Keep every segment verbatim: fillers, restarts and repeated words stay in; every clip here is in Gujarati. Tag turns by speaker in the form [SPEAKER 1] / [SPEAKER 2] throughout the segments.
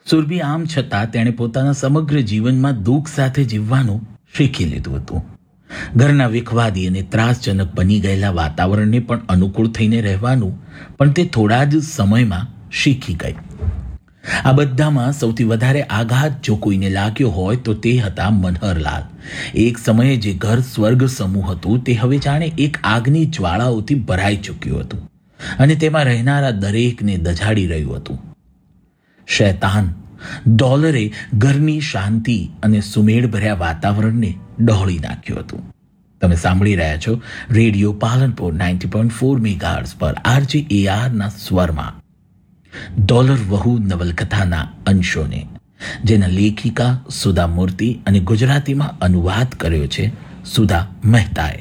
[SPEAKER 1] સુરભી આમ છતાં તેણે પોતાના સમગ્ર જીવનમાં દુઃખ સાથે જીવવાનું શીખી લીધું હતું. ઘરના વિખવાદી અને ત્રાસજનક બની ગયેલા વાતાવરણને પણ અનુકૂળ થઈને રહેવાનું પણ તે થોડા જ સમયમાં શીખી ગઈ. આ બધામાં સૌથી વધારે આઘાત જો કોઈને લાગ્યો હોય તો તે હતા મનહરલાલ. એક સમયે જે ઘર સ્વર્ગ સમૂહ હતું તે હવે જાણે એક આગની જ્વાળાઓથી ભરાઈ ચૂક્યું હતું અને તેમાં રહેનારા દરેકને દઝાડી રહ્યું હતું. શૈતાન ડોલરે ઘરની શાંતિ અને સુમેળભર્યા વાતાવરણને ડહોળી નાખ્યું હતું. તમે સાંભળી રહ્યા છો radio Palanpur ninety point four megahertz પર આરજે એઆરના સ્વરમાં ડોલર વહુ નવલકથાના અંશોને, જેના લેખિકા સુધા મૂર્તિ અને ગુજરાતીમાં અનુવાદ કર્યો છે સુધા મહેતાએ.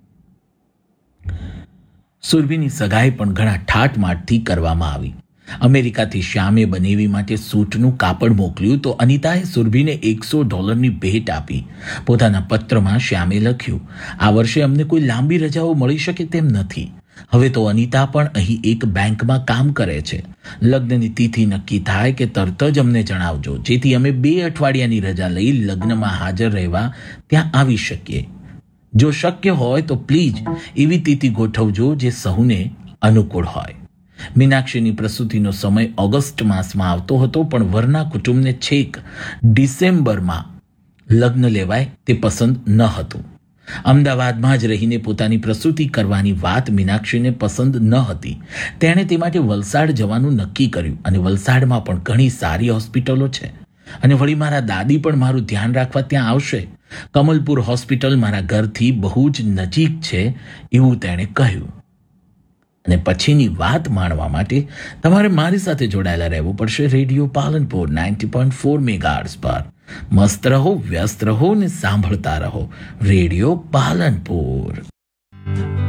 [SPEAKER 1] સુરભીની સગાઈ પણ ઘણા ઠાટમાટથી કરવામાં આવી. અમેરિકાથી શ્યામે બનેવી માટે સૂટનું કાપડ મોકલ્યું તો અનિતાએ સુરભીને એકસો ડોલરની ભેટ આપી. પોતાના પત્રમાં શ્યામે લખ્યું, આ વર્ષે અમને કોઈ લાંબી રજાઓ મળી શકે તેમ નથી. હવે તો અનિતા પણ અહીં એક બેંકમાં કામ કરે છે. લગ્નની તિથિ નક્કી થાય કે તરત જ અમને જણાવજો, જેથી અમે બે અઠવાડિયાની રજા લઈ લગ્નમાં હાજર રહેવા ત્યાં આવી શકીએ. જો શક્ય હોય તો પ્લીઝ એવી તિથિ ગોઠવજો જે સહુને અનુકૂળ હોય. મીનાક્ષીની પ્રસૂતિનો સમય ઓગસ્ટ માસમાં આવતો હતો, પણ વરના કુટુંબને છેક ડિસેમ્બરમાં લગ્ન લેવાય તે પસંદ ન હતું. અમદાવાદમાં જ રહીને પોતાની પ્રસૂતિ કરવાની વાત મીનાક્ષીને પસંદ ન હતી. તેણે તે માટે વલસાડ જવાનું નક્કી કર્યું અને વલસાડમાં પણ ઘણી સારી હોસ્પિટલો છે અને વળી મારા દાદી પણ મારું ધ્યાન રાખવા ત્યાં આવશે. કમલપુર હોસ્પિટલ મારા ઘરથી બહુ જ નજીક છે એવું તેણે કહ્યું. અને પછીની વાત માણવા માટે તમારે મારી સાથે જોડાયેલા રહેવું પડશે radio Palanpur ninety point four megahertz પર. મસ્ત રહો, વ્યસ્ત રહો ને સાંભળતા રહો રેડિયો પાલનપુર.